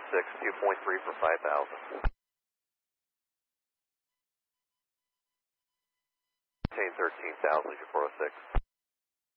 2.3 for 5,000. Maintain 13,000 is your 406.